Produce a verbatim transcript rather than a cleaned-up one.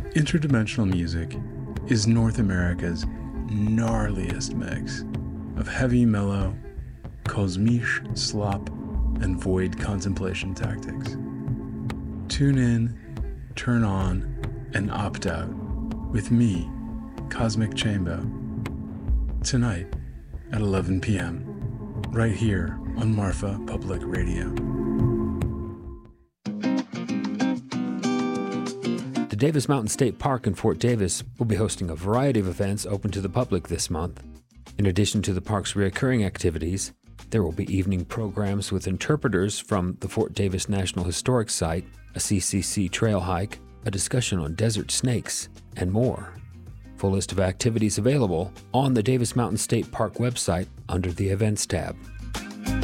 Interdimensional music is North America's gnarliest mix of heavy mellow, cosmiche slop, and void contemplation tactics. Tune in, turn on, and opt out with me, Cosmic Chamber, tonight at eleven p.m. right here on Marfa Public Radio. The Davis Mountain State Park in Fort Davis will be hosting a variety of events open to the public this month. In addition to the park's recurring activities, there will be evening programs with interpreters from the Fort Davis National Historic Site, a C C C trail hike, a discussion on desert snakes, and more. Full list of activities available on the Davis Mountain State Park website under the Events tab.